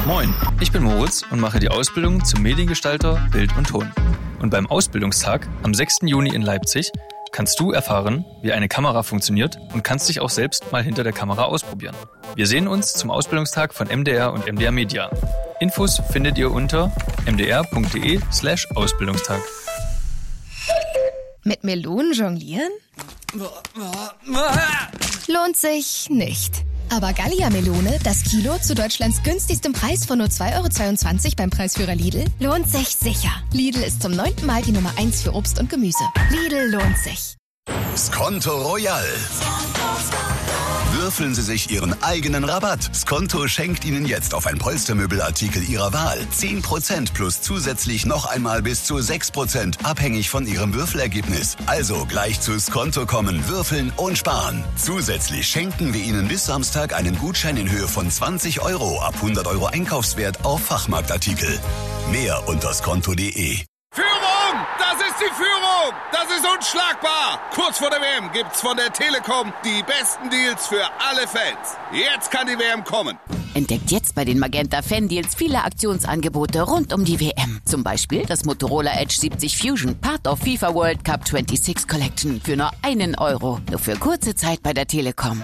Moin, ich bin Moritz und mache die Ausbildung zum Mediengestalter Bild und Ton. Und beim Ausbildungstag am 6. Juni in Leipzig kannst du erfahren, wie eine Kamera funktioniert und kannst dich auch selbst mal hinter der Kamera ausprobieren. Wir sehen uns zum Ausbildungstag von MDR und MDR Media. Infos findet ihr unter mdr.de/Ausbildungstag. Mit Melonen jonglieren? Lohnt sich nicht. Aber Gallia-Melone, das Kilo zu Deutschlands günstigstem Preis von nur 2,22 € beim Preisführer Lidl, lohnt sich sicher. Lidl ist zum 9. Mal die Nummer 1 für Obst und Gemüse. Lidl lohnt sich. Skonto Royal. Würfeln Sie sich Ihren eigenen Rabatt. Skonto schenkt Ihnen jetzt auf ein Polstermöbelartikel Ihrer Wahl 10% plus zusätzlich noch einmal bis zu 6%, abhängig von Ihrem Würfelergebnis. Also gleich zu Skonto kommen, würfeln und sparen. Zusätzlich schenken wir Ihnen bis Samstag einen Gutschein in Höhe von 20 € ab 100 € Einkaufswert auf Fachmarktartikel. Mehr unter skonto.de. Führung! Das ist die Führung! Das ist unschlagbar! Kurz vor der WM gibt's von der Telekom die besten Deals für alle Fans. Jetzt kann die WM kommen. Entdeckt jetzt bei den Magenta Fan Deals viele Aktionsangebote rund um die WM. Zum Beispiel das Motorola Edge 70 Fusion, Part of FIFA World Cup 26 Collection für nur 1 €. Nur für kurze Zeit bei der Telekom.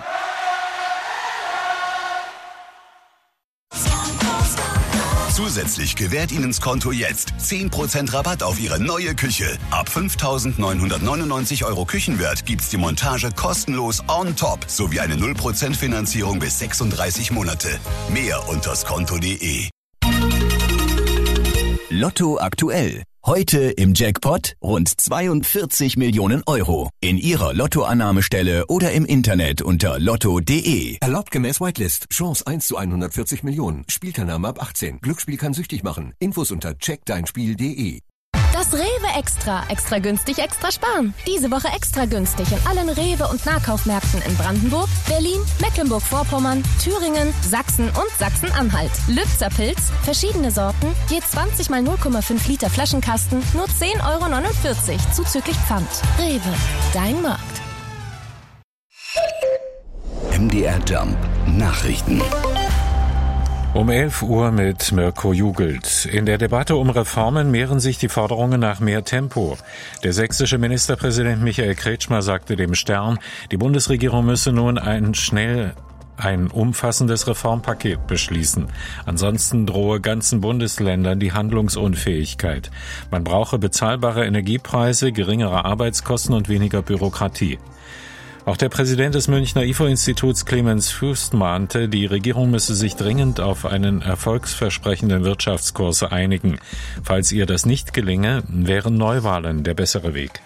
Zusätzlich gewährt Ihnen Skonto jetzt 10% Rabatt auf Ihre neue Küche. Ab 5.999 € Küchenwert gibt's die Montage kostenlos on top sowie eine 0% Finanzierung bis 36 Monate. Mehr unter skonto.de. Lotto aktuell. Heute im Jackpot rund 42 Millionen €. In Ihrer Lottoannahmestelle oder im Internet unter lotto.de. Erlaubt gemäß Whitelist. Chance 1 zu 140 Millionen. Spielteilnahme ab 18. Glücksspiel kann süchtig machen. Infos unter checkdeinspiel.de. Das Rewe Extra. Extra günstig, extra sparen. Diese Woche extra günstig in allen Rewe- und Nahkaufmärkten in Brandenburg, Berlin, Mecklenburg-Vorpommern, Thüringen, Sachsen und Sachsen-Anhalt. Lübzer Pilz, verschiedene Sorten, je 20 mal 0,5 Liter Flaschenkasten, nur 10,49 € zuzüglich Pfand. Rewe, dein Markt. MDR Jump Nachrichten. Um 11 Uhr mit Mirko Jugelt. In der Debatte um Reformen mehren sich die Forderungen nach mehr Tempo. Der sächsische Ministerpräsident Michael Kretschmer sagte dem Stern, die Bundesregierung müsse nun ein umfassendes Reformpaket beschließen. Ansonsten drohe ganzen Bundesländern die Handlungsunfähigkeit. Man brauche bezahlbare Energiepreise, geringere Arbeitskosten und weniger Bürokratie. Auch der Präsident des Münchner IFO-Instituts Clemens Fuest mahnte, die Regierung müsse sich dringend auf einen erfolgsversprechenden Wirtschaftskurs einigen. Falls ihr das nicht gelinge, wären Neuwahlen der bessere Weg.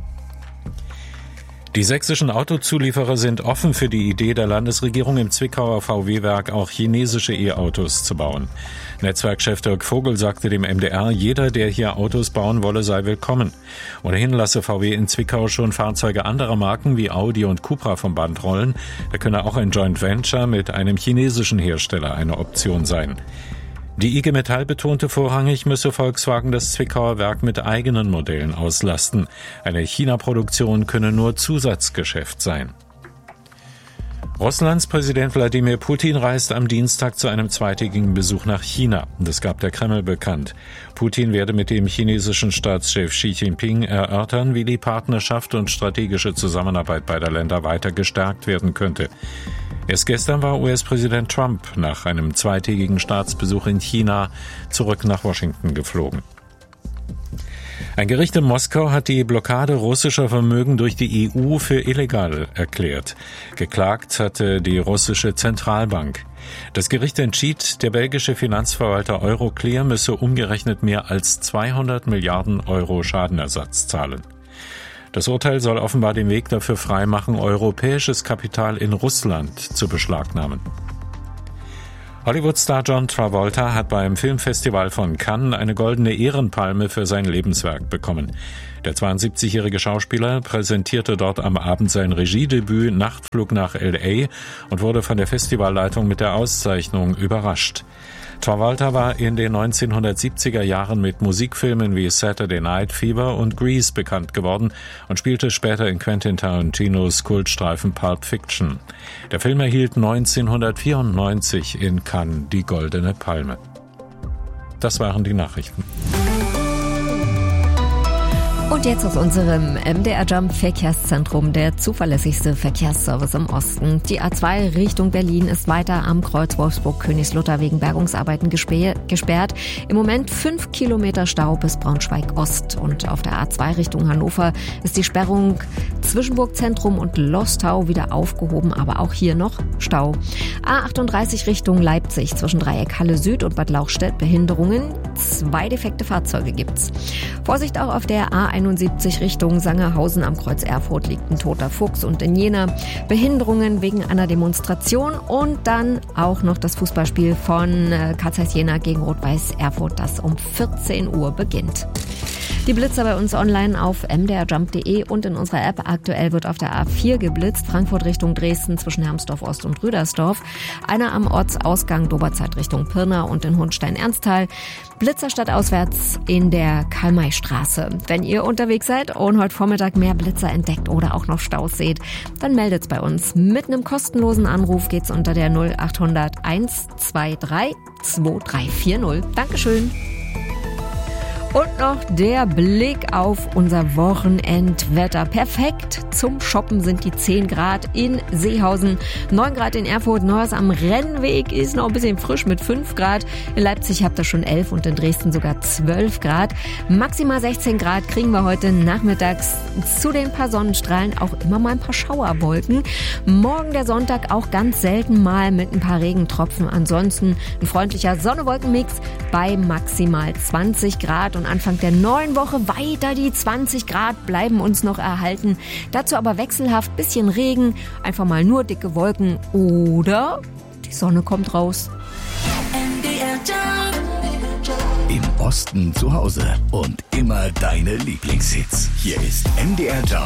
Die sächsischen Autozulieferer sind offen für die Idee der Landesregierung, im Zwickauer VW-Werk auch chinesische E-Autos zu bauen. Netzwerkchef Dirk Vogel sagte dem MDR, jeder, der hier Autos bauen wolle, sei willkommen. Ohnehin lasse VW in Zwickau schon Fahrzeuge anderer Marken wie Audi und Cupra vom Band rollen. Da könne auch ein Joint Venture mit einem chinesischen Hersteller eine Option sein. Die IG Metall betonte vorrangig, müsse Volkswagen das Zwickauer Werk mit eigenen Modellen auslasten. Eine China-Produktion könne nur Zusatzgeschäft sein. Russlands Präsident Wladimir Putin reist am Dienstag zu einem zweitägigen Besuch nach China. Das gab der Kreml bekannt. Putin werde mit dem chinesischen Staatschef Xi Jinping erörtern, wie die Partnerschaft und strategische Zusammenarbeit beider Länder weiter gestärkt werden könnte. Erst gestern war US-Präsident Trump nach einem zweitägigen Staatsbesuch in China zurück nach Washington geflogen. Ein Gericht in Moskau hat die Blockade russischer Vermögen durch die EU für illegal erklärt. Geklagt hatte die russische Zentralbank. Das Gericht entschied, der belgische Finanzverwalter Euroclear müsse umgerechnet mehr als 200 Milliarden € Schadenersatz zahlen. Das Urteil soll offenbar den Weg dafür freimachen, europäisches Kapital in Russland zu beschlagnahmen. Hollywood-Star John Travolta hat beim Filmfestival von Cannes eine goldene Ehrenpalme für sein Lebenswerk bekommen. Der 72-jährige Schauspieler präsentierte dort am Abend sein Regiedebüt Nachtflug nach L.A. und wurde von der Festivalleitung mit der Auszeichnung überrascht. Travolta war in den 1970er Jahren mit Musikfilmen wie Saturday Night Fever und Grease bekannt geworden und spielte später in Quentin Tarantinos Kultstreifen Pulp Fiction. Der Film erhielt 1994 in Cannes die Goldene Palme. Das waren die Nachrichten. Und jetzt aus unserem MDR Jump Verkehrszentrum, der zuverlässigste Verkehrsservice im Osten. Die A2 Richtung Berlin ist weiter am Kreuz Wolfsburg-Königslutter wegen Bergungsarbeiten gesperrt. Im Moment 5 Kilometer Stau bis Braunschweig-Ost. Und auf der A2 Richtung Hannover ist die Sperrung zwischen Burgzentrum und Lostau wieder aufgehoben, aber auch hier noch Stau. A38 Richtung Leipzig zwischen Dreieck Halle Süd und Bad Lauchstädt Behinderungen. 2 defekte Fahrzeuge gibt's. Vorsicht auch auf der A71 Richtung Sangerhausen am Kreuz Erfurt liegt ein toter Fuchs und in Jena Behinderungen wegen einer Demonstration und dann auch noch das Fußballspiel von Carl Zeiss Jena gegen Rot-Weiß Erfurt, das um 14 Uhr beginnt. Die Blitzer bei uns online auf mdrjump.de und in unserer App. Aktuell wird auf der A4 geblitzt, Frankfurt Richtung Dresden zwischen Hermsdorf Ost und Rüdersdorf. Einer am Ortsausgang Doberzeit Richtung Pirna und in Hohenstein-Ernsthal. Blitzer stadtauswärts in der Karl-May-Straße. Wenn ihr unterwegs seid und heute Vormittag mehr Blitzer entdeckt oder auch noch Staus seht, dann meldet's bei uns. Mit einem kostenlosen Anruf geht's unter der 0800 123 2340. Dankeschön. Und noch der Blick auf unser Wochenendwetter. Perfekt zum Shoppen sind die 10 Grad in Seehausen, 9 Grad in Erfurt, Neuss am Rennweg ist noch ein bisschen frisch mit 5 Grad. In Leipzig habt ihr schon 11 und in Dresden sogar 12 Grad. Maximal 16 Grad kriegen wir heute nachmittags zu den paar Sonnenstrahlen auch immer mal ein paar Schauerwolken. Morgen der Sonntag auch ganz selten mal mit ein paar Regentropfen. Ansonsten ein freundlicher Sonne-Wolken-Mix bei maximal 20 Grad. Und Anfang der neuen Woche weiter die 20 Grad bleiben uns noch erhalten. Dazu aber wechselhaft bisschen Regen, einfach mal nur dicke Wolken oder die Sonne kommt raus. Im Osten zu Hause und immer deine Lieblingshits. Hier ist MDR Jump